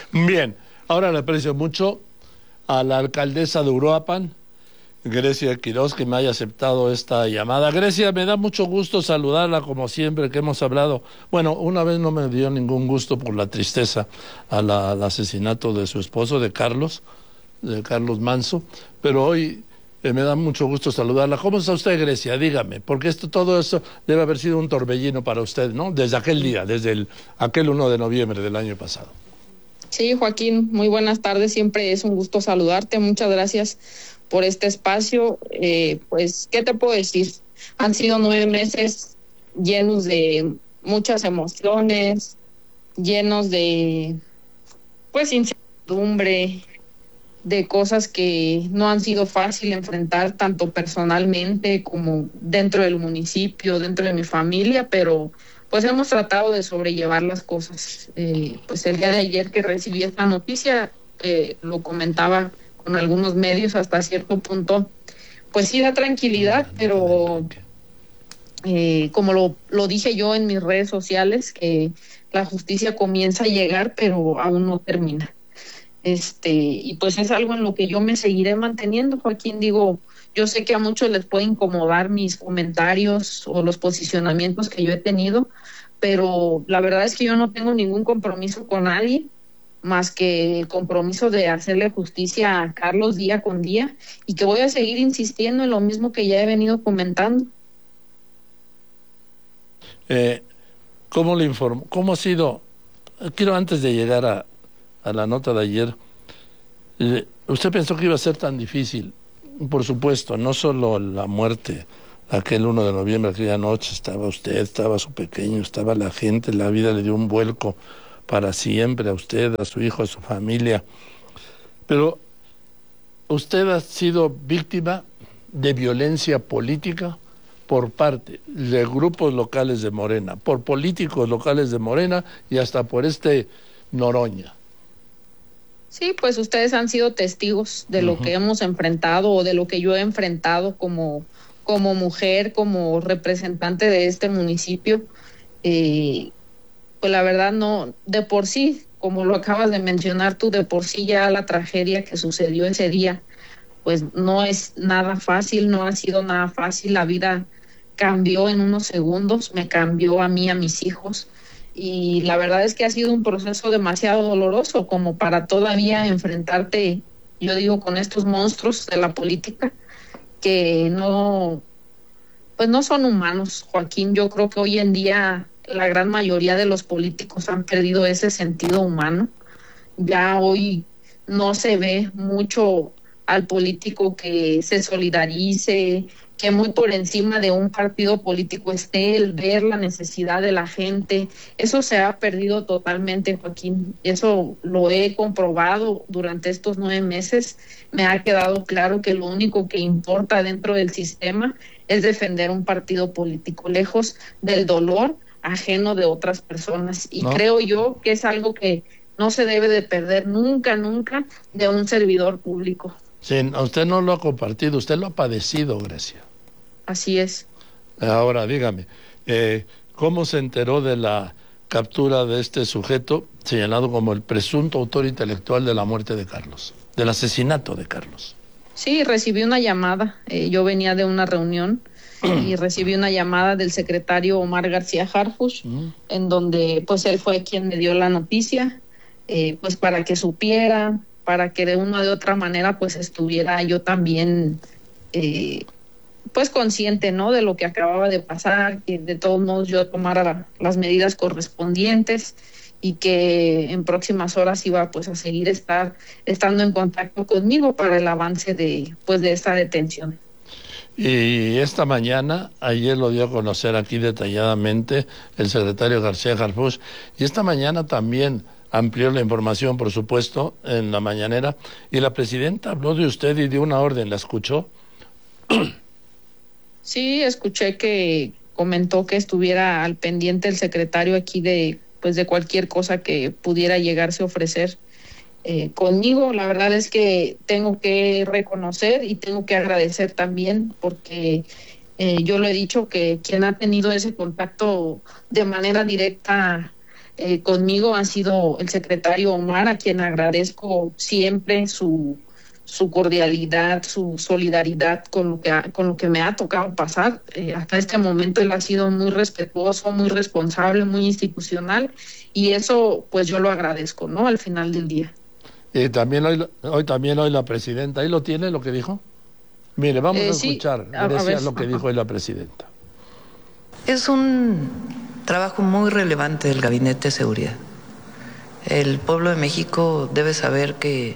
Bien, ahora le aprecio mucho a la alcaldesa de Uruapan, Grecia Quiroz, que me haya aceptado esta llamada. Grecia, me da mucho gusto saludarla como siempre que hemos hablado. Bueno, una vez no me dio ningún gusto por la tristeza al asesinato de su esposo, de Carlos Manso, pero hoy me da mucho gusto saludarla. ¿Cómo está usted, Grecia? Dígame, porque todo eso debe haber sido un torbellino para usted, ¿no? Desde aquel día, aquel 1 de noviembre del año pasado. Sí, Joaquín, muy buenas tardes. Siempre es un gusto saludarte. Muchas gracias por este espacio. Pues, ¿qué te puedo decir? Han sido 9 meses llenos de muchas emociones, llenos de, pues, incertidumbre, de cosas que no han sido fácil enfrentar, tanto personalmente como dentro del municipio, dentro de mi familia, pero pues hemos tratado de sobrellevar las cosas. Pues el día de ayer que recibí esta noticia, lo comentaba con algunos medios hasta cierto punto, pues sí da tranquilidad, pero como lo dije yo en mis redes sociales, que la justicia comienza a llegar, pero aún no termina. Y pues es algo en lo que yo me seguiré manteniendo, Joaquín. Digo, yo sé que a muchos les puede incomodar mis comentarios o los posicionamientos que yo he tenido, pero la verdad es que yo no tengo ningún compromiso con nadie más que el compromiso de hacerle justicia a Carlos día con día, y que voy a seguir insistiendo en lo mismo que ya he venido comentando. ¿Cómo le informo? ¿Cómo ha sido? Quiero, antes de llegar a la nota de ayer, ¿usted pensó que iba a ser tan difícil? Por supuesto, no solo la muerte, aquel 1 de noviembre, aquella noche, estaba usted, estaba su pequeño, estaba la gente, la vida le dio un vuelco para siempre a usted, a su hijo, a su familia. Pero usted ha sido víctima de violencia política por parte de grupos locales de Morena, por políticos locales de Morena y hasta por Noroña. Sí, pues ustedes han sido testigos de lo que hemos enfrentado, o de lo que yo he enfrentado como mujer, como representante de este municipio. Pues la verdad, no, de por sí, como lo acabas de mencionar tú, de por sí ya la tragedia que sucedió ese día, pues no es nada fácil, no ha sido nada fácil. La vida cambió en unos segundos, me cambió a mí, a mis hijos. Y la verdad es que ha sido un proceso demasiado doloroso como para todavía enfrentarte, yo digo, con estos monstruos de la política que pues no son humanos, Joaquín. Yo creo que hoy en día la gran mayoría de los políticos han perdido ese sentido humano. Ya hoy no se ve mucho al político que se solidarice, que muy por encima de un partido político esté el ver la necesidad de la gente. Eso se ha perdido totalmente, Joaquín. Eso lo he comprobado durante estos 9 meses. Me ha quedado claro que lo único que importa dentro del sistema es defender un partido político, lejos del dolor ajeno de otras personas. Y creo yo que es algo que no se debe de perder nunca, nunca, de un servidor público. Sí, usted no lo ha compartido, usted lo ha padecido, Grecia. Así es. Ahora, dígame, ¿cómo se enteró de la captura de este sujeto señalado como el presunto autor intelectual de la muerte de Carlos, del asesinato de Carlos? Sí, recibí una llamada. Yo venía de una reunión y recibí una llamada del secretario Omar García Harfuch, en donde pues él fue quien me dio la noticia, pues para que supiera, para que de una o de otra manera pues estuviera yo también pues consciente, ¿no?, de lo que acababa de pasar, que de todos modos yo tomara las medidas correspondientes, y que en próximas horas iba pues a seguir estando en contacto conmigo para el avance de esta detención. Y esta mañana, ayer lo dio a conocer aquí detalladamente el secretario García Harfuch, y esta mañana también amplió la información, por supuesto, en la mañanera, y la presidenta habló de usted y dio una orden. ¿La escuchó? Sí, escuché que comentó que estuviera al pendiente el secretario aquí de cualquier cosa que pudiera llegarse a ofrecer conmigo. La verdad es que tengo que reconocer y tengo que agradecer también, porque yo lo he dicho, que quien ha tenido ese contacto de manera directa conmigo ha sido el secretario Omar, a quien agradezco siempre su cordialidad, su solidaridad con lo que me ha tocado pasar. Hasta este momento él ha sido muy respetuoso, muy responsable, muy institucional, y eso pues yo lo agradezco, ¿no? Al final del día. También hoy la presidenta, ¿ahí lo tiene lo que dijo? Mire, vamos a escuchar, sí, Grecia, lo que dijo hoy la presidenta. Es un trabajo muy relevante del Gabinete de Seguridad. El pueblo de México debe saber que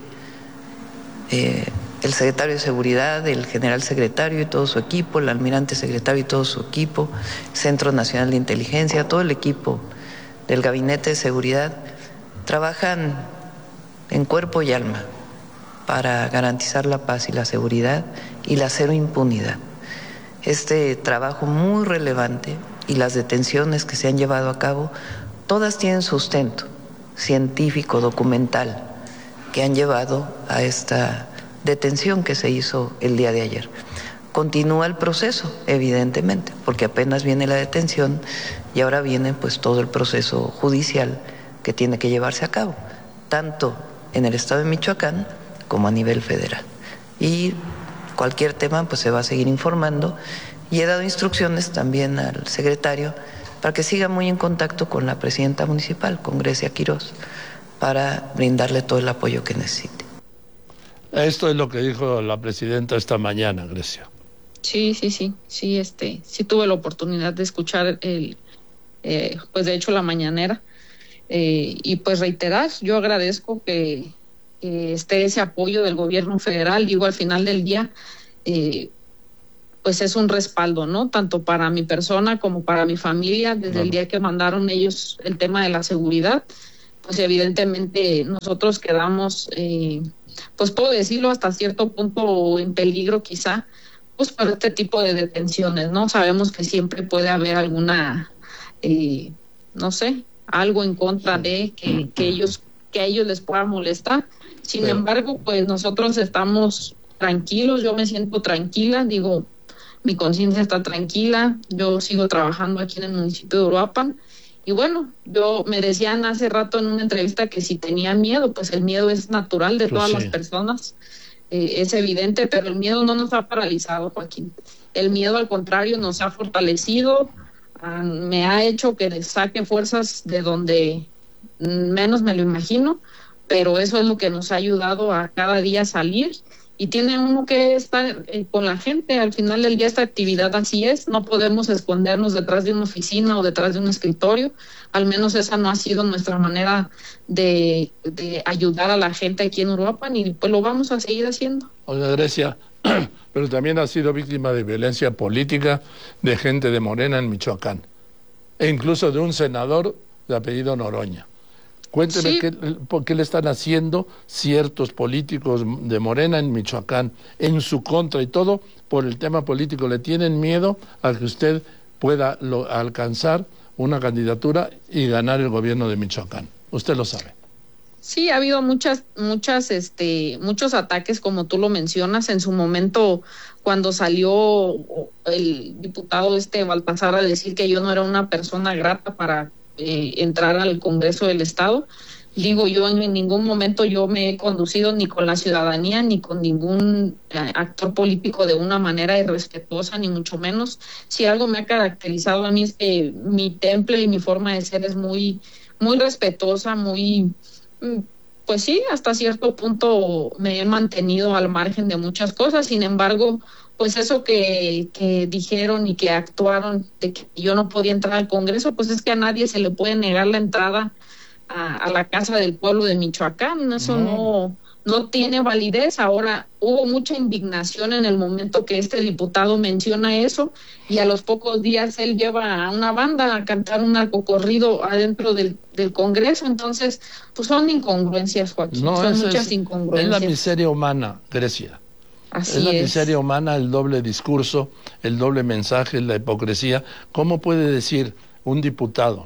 el secretario de Seguridad, el general secretario y todo su equipo, el almirante secretario y todo su equipo, Centro Nacional de Inteligencia, todo el equipo del Gabinete de Seguridad trabajan en cuerpo y alma para garantizar la paz y la seguridad y la cero impunidad. Este trabajo muy relevante y las detenciones que se han llevado a cabo, todas tienen sustento científico, documental, que han llevado a esta detención que se hizo el día de ayer. Continúa el proceso, evidentemente, porque apenas viene la detención y ahora viene pues todo el proceso judicial que tiene que llevarse a cabo, tanto en el estado de Michoacán como a nivel federal. Y cualquier tema pues se va a seguir informando, y he dado instrucciones también al secretario para que siga muy en contacto con la presidenta municipal, con Grecia Quirós, para brindarle todo el apoyo que necesite. Esto es lo que dijo la presidenta esta mañana, Grecia. Sí, tuve la oportunidad de escuchar pues de hecho la mañanera, y pues reiterar, yo agradezco que esté ese apoyo del gobierno federal. Digo, al final del día, pues es un respaldo, ¿no? Tanto para mi persona como para mi familia, desde el día que mandaron ellos el tema de la seguridad, pues evidentemente nosotros quedamos, pues puedo decirlo, hasta cierto punto en peligro quizá, pues por este tipo de detenciones, ¿no? Sabemos que siempre puede haber alguna, no sé, algo en contra de que a ellos les pueda molestar. Sin embargo, pues nosotros estamos tranquilos, yo me siento tranquila, digo, mi conciencia está tranquila, yo sigo trabajando aquí en el municipio de Uruapan. Y bueno, me decían hace rato en una entrevista que si tenía miedo, pues el miedo es natural de todas las personas, es evidente, pero el miedo no nos ha paralizado, Joaquín. El miedo, al contrario, nos ha fortalecido, me ha hecho que saque fuerzas de donde menos me lo imagino, pero eso es lo que nos ha ayudado a cada día salir. Y tiene uno que estar con la gente. Al final del día esta actividad así es, no podemos escondernos detrás de una oficina o detrás de un escritorio. Al menos esa no ha sido nuestra manera de ayudar a la gente aquí en Uruapan, y pues lo vamos a seguir haciendo. Oiga, Grecia, pero también ha sido víctima de violencia política de gente de Morena en Michoacán, e incluso de un senador de apellido Noroña. Cuénteme por qué le están haciendo ciertos políticos de Morena en Michoacán en su contra, y todo por el tema político. ¿Le tienen miedo a que usted pueda alcanzar una candidatura y ganar el gobierno de Michoacán? Usted lo sabe. Sí, ha habido muchos ataques, como tú lo mencionas. En su momento, cuando salió el diputado Baltasar a decir que yo no era una persona grata para entrar al Congreso del Estado, digo, yo en ningún momento yo me he conducido ni con la ciudadanía ni con ningún actor político de una manera irrespetuosa, ni mucho menos. Si algo me ha caracterizado a mí es que mi temple y mi forma de ser es muy, muy respetuosa, muy, pues sí, hasta cierto punto me he mantenido al margen de muchas cosas. Sin embargo, pues eso que dijeron y que actuaron de que yo no podía entrar al Congreso, pues es que a nadie se le puede negar la entrada a la Casa del Pueblo de Michoacán. Eso no tiene validez. Ahora, hubo mucha indignación en el momento que este diputado menciona eso, y a los pocos días él lleva a una banda a cantar un narcocorrido adentro del Congreso. Entonces, pues son incongruencias, Joaquín, son muchas incongruencias. Es la miseria humana, Grecia. Así es la miseria humana, el doble discurso, el doble mensaje, la hipocresía. ¿Cómo puede decir un diputado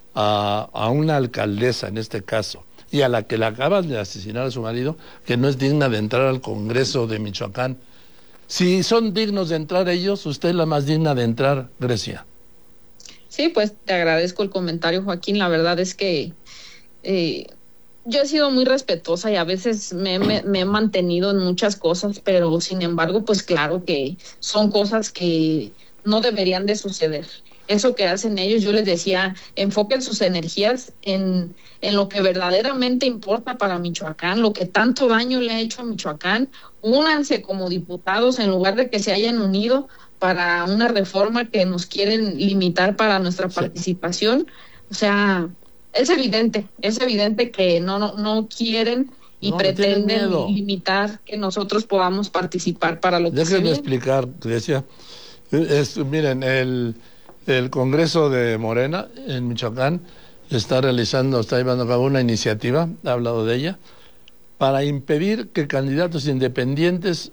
a una alcaldesa, en este caso, y a la que le acaban de asesinar a su marido, que no es digna de entrar al Congreso de Michoacán? Si son dignos de entrar ellos, usted es la más digna de entrar, Grecia. Sí, pues te agradezco el comentario, Joaquín. La verdad es que yo he sido muy respetuosa y a veces me he mantenido en muchas cosas, pero sin embargo, pues claro que son cosas que no deberían de suceder. Eso que hacen ellos, yo les decía, enfoquen sus energías en lo que verdaderamente importa para Michoacán, lo que tanto daño le ha hecho a Michoacán. Únanse como diputados en lugar de que se hayan unido para una reforma que nos quieren limitar para nuestra participación. O sea, es evidente que no quieren y pretenden limitar que nosotros podamos participar para lo que se viene. Déjenme explicar, decía, miren, el Congreso de Morena en Michoacán está llevando a cabo una iniciativa, ha hablado de ella, para impedir que candidatos independientes,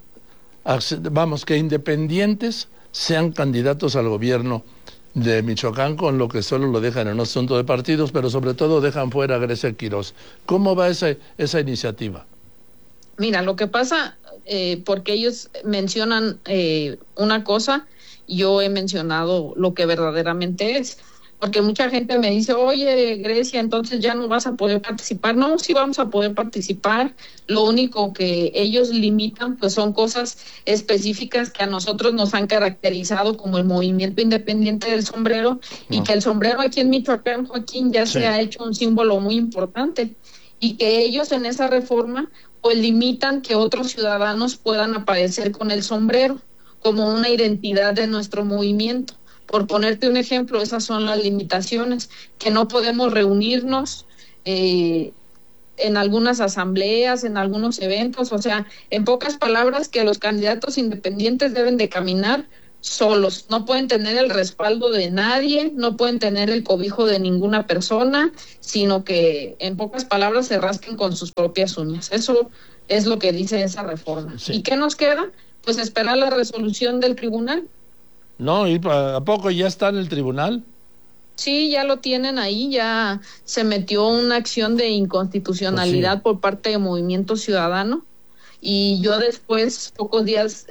que independientes sean candidatos al gobierno de Michoacán, con lo que solo lo dejan en un asunto de partidos, pero sobre todo dejan fuera a Grecia Quirós. ¿Cómo va esa iniciativa? Mira, lo que pasa, porque ellos mencionan una cosa, yo he mencionado lo que verdaderamente es. Porque mucha gente me dice, oye, Grecia, entonces ya no vas a poder participar. No, sí vamos a poder participar. Lo único que ellos limitan, pues son cosas específicas que a nosotros nos han caracterizado como el movimiento independiente del sombrero, y que el sombrero aquí en Michoacán, Joaquín, ya se ha hecho un símbolo muy importante. Y que ellos en esa reforma, pues limitan que otros ciudadanos puedan aparecer con el sombrero como una identidad de nuestro movimiento. Por ponerte un ejemplo, esas son las limitaciones, que no podemos reunirnos en algunas asambleas, en algunos eventos. O sea, en pocas palabras, que los candidatos independientes deben de caminar solos, no pueden tener el respaldo de nadie, no pueden tener el cobijo de ninguna persona, sino que en pocas palabras se rasquen con sus propias uñas. Eso es lo que dice esa reforma. Sí. ¿Y qué nos queda? Pues esperar la resolución del tribunal. No, ¿y a poco ya está en el tribunal? Sí, ya lo tienen ahí, ya se metió una acción de inconstitucionalidad por parte de Movimiento Ciudadano, y yo después, pocos días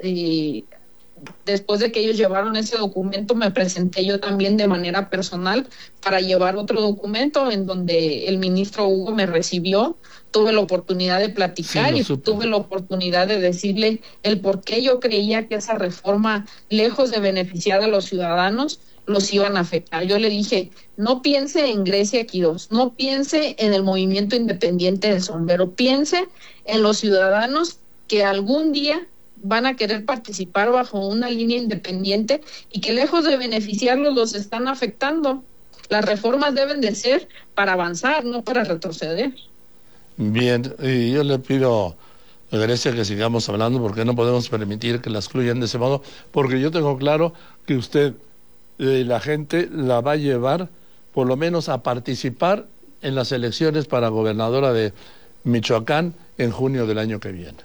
después de que ellos llevaron ese documento, me presenté yo también de manera personal para llevar otro documento en donde el ministro Hugo me recibió. Tuve la oportunidad de platicar tuve la oportunidad de decirle el por qué yo creía que esa reforma, lejos de beneficiar a los ciudadanos, los iban a afectar. Yo le dije, no piense en Grecia Quirós, no piense en el movimiento independiente del sombrero, piense en los ciudadanos que algún día van a querer participar bajo una línea independiente y que lejos de beneficiarlos los están afectando. Las reformas deben de ser para avanzar, no para retroceder. Bien, y yo le pido a Grecia que sigamos hablando, porque no podemos permitir que la excluyan de ese modo, porque yo tengo claro que usted, la gente la va a llevar por lo menos a participar en las elecciones para gobernadora de Michoacán en junio del año que viene.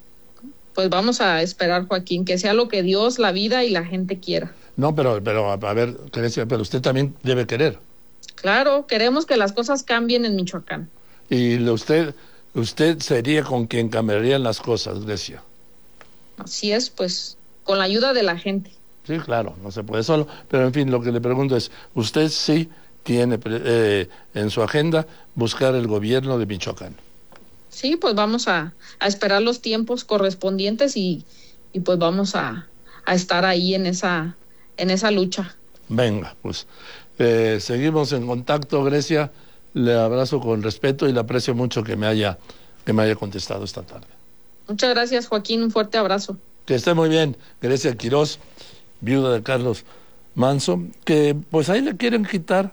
Pues vamos a esperar, Joaquín, que sea lo que Dios, la vida y la gente quiera. No, pero a ver, Grecia, pero usted también debe querer. Claro, queremos que las cosas cambien en Michoacán. Y usted sería con quien cambiarían las cosas, Grecia. Así es, pues, con la ayuda de la gente. Sí, claro, no se puede solo, pero en fin, lo que le pregunto es, ¿usted sí tiene en su agenda buscar el gobierno de Michoacán? Sí, pues vamos a esperar los tiempos correspondientes y pues vamos a estar ahí en esa lucha. Venga, pues seguimos en contacto, Grecia. Le abrazo con respeto y le aprecio mucho que me haya contestado esta tarde. Muchas gracias, Joaquín, un fuerte abrazo. Que esté muy bien, Grecia Quirós, viuda de Carlos Manso, que pues ahí le quieren quitar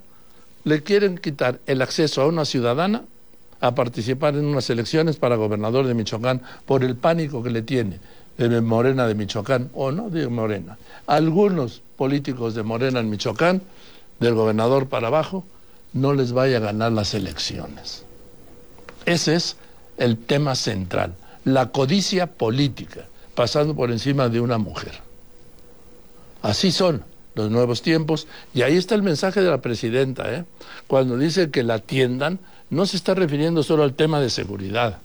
el acceso a una ciudadana a participar en unas elecciones para gobernador de Michoacán por el pánico que le tiene el Morena de Michoacán, o no de Morena, algunos políticos de Morena en Michoacán, del gobernador para abajo, no les vaya a ganar las elecciones. Ese es el tema central, la codicia política, pasando por encima de una mujer. Así son los nuevos tiempos, y ahí está el mensaje de la presidenta, cuando dice que la atiendan, no se está refiriendo solo al tema de seguridad.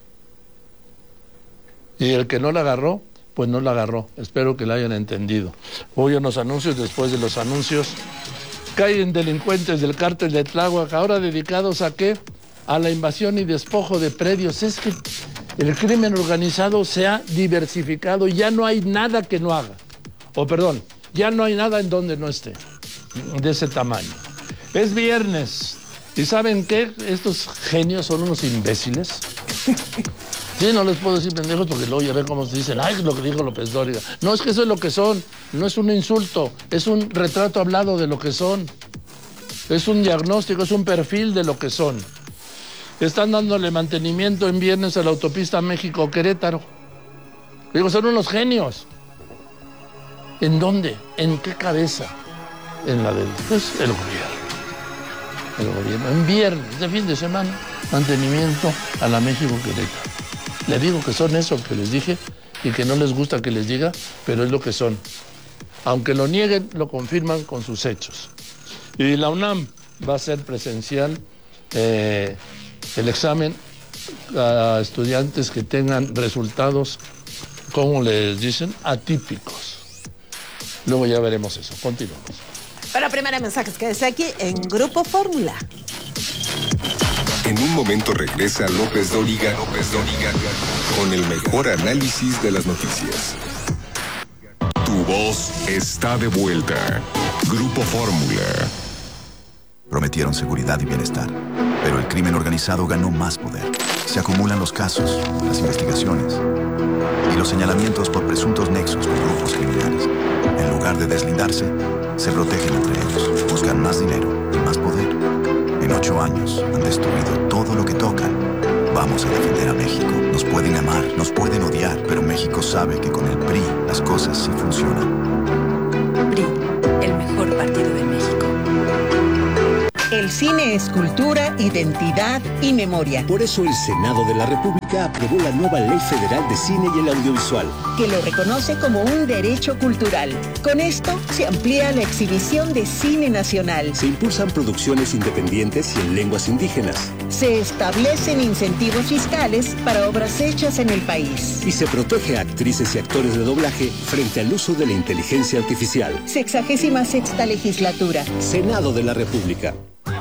Y el que no la agarró, pues no la agarró. Espero que la hayan entendido. Voy a unos anuncios, después de los anuncios, caen delincuentes del cártel de Tláhuac, ahora dedicados ¿a qué? A la invasión y despojo de predios. Es que el crimen organizado se ha diversificado, ya no hay nada que no haga. Ya no hay nada en donde no esté, de ese tamaño. Es viernes, ¿y saben qué? Estos genios son unos imbéciles. Sí, no les puedo decir pendejos porque luego ya ven cómo se dicen, ay, es lo que dijo López Dóriga. No, es que eso es lo que son, no es un insulto, es un retrato hablado de lo que son. Es un diagnóstico, es un perfil de lo que son. Están dándole mantenimiento en viernes a la autopista México-Querétaro. Digo, son unos genios. ¿En dónde? ¿En qué cabeza? En la del el gobierno. El gobierno. En viernes, de fin de semana, mantenimiento a la México-Querétaro. Le digo que son eso que les dije y que no les gusta que les diga, pero es lo que son. Aunque lo nieguen, lo confirman con sus hechos. Y la UNAM va a ser presencial el examen a estudiantes que tengan resultados, ¿cómo les dicen? Atípicos. Luego ya veremos eso. Continuamos. Para primera mensajes, quédese aquí en Grupo Fórmula. En un momento regresa López Dóriga con el mejor análisis de las noticias. Tu voz está de vuelta. Grupo Fórmula. Prometieron seguridad y bienestar, pero el crimen organizado ganó más poder. Se acumulan los casos, las investigaciones y los señalamientos por presuntos nexos con grupos criminales. En lugar de deslindarse, se protegen entre ellos, buscan más dinero y más poder. En 8 años han destruido todo lo que tocan. Vamos a defender a México. Nos pueden amar, nos pueden odiar, pero México sabe que con el PRI las cosas sí funcionan. PRI, el mejor partido de México. El cine es cultura, identidad y memoria. Por eso el Senado de la República aprobó la nueva Ley Federal de Cine y el Audiovisual, que lo reconoce como un derecho cultural. Con esto se amplía la exhibición de cine nacional. Se impulsan producciones independientes y en lenguas indígenas. Se establecen incentivos fiscales para obras hechas en el país. Y se protege a actrices y actores de doblaje frente al uso de la inteligencia artificial. 66ª legislatura. Senado de la República.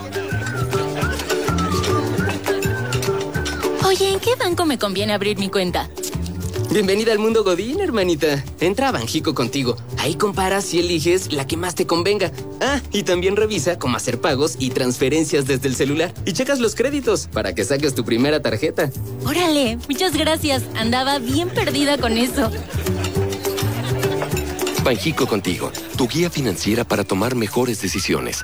Oye, ¿en qué banco me conviene abrir mi cuenta? Bienvenida al mundo Godín, hermanita. Entra a Banjico contigo. Ahí comparas y eliges la que más te convenga. Ah, y también revisa cómo hacer pagos y transferencias desde el celular. Y checas los créditos para que saques tu primera tarjeta. Órale, muchas gracias. Andaba bien perdida con eso. Banjico contigo, tu guía financiera para tomar mejores decisiones.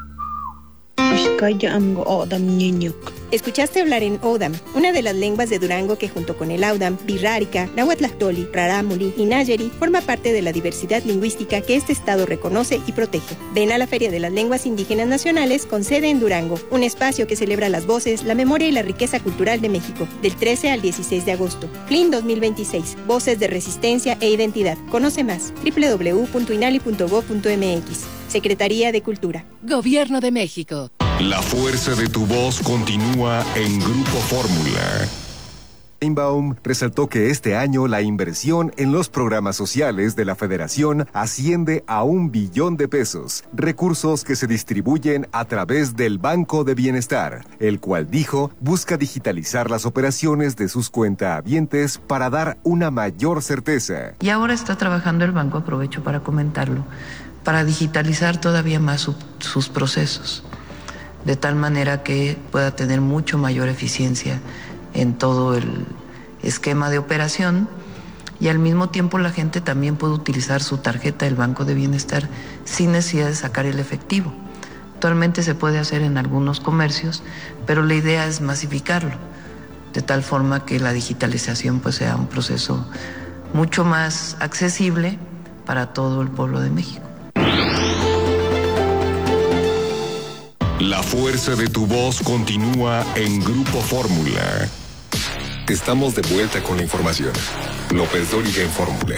Escuchaste hablar en Odam, una de las lenguas de Durango que junto con el Audam, Birrárica, Nahuatlactoli, Rarámuri y Nayeri forma parte de la diversidad lingüística que este estado reconoce y protege. Ven a la Feria de las Lenguas Indígenas Nacionales con sede en Durango, un espacio que celebra las voces, la memoria y la riqueza cultural de México, del 13 al 16 de agosto. FLIN 2026, Voces de Resistencia e Identidad. Conoce más, www.inali.gov.mx. Secretaría de Cultura. Gobierno de México. La fuerza de tu voz continúa en Grupo Fórmula. Sheinbaum resaltó que este año la inversión en los programas sociales de la Federación asciende a 1 billón de pesos, recursos que se distribuyen a través del Banco de Bienestar, el cual dijo busca digitalizar las operaciones de sus cuentahabientes para dar una mayor certeza. Y ahora está trabajando el banco, aprovecho para comentarlo, para digitalizar todavía más sus procesos, de tal manera que pueda tener mucho mayor eficiencia en todo el esquema de operación, y al mismo tiempo la gente también puede utilizar su tarjeta del Banco de Bienestar sin necesidad de sacar el efectivo. Actualmente se puede hacer en algunos comercios, pero la idea es masificarlo, de tal forma que la digitalización pues sea un proceso mucho más accesible para todo el pueblo de México. La fuerza de tu voz continúa en Grupo Fórmula. Estamos de vuelta con la información. López Dóriga en Fórmula.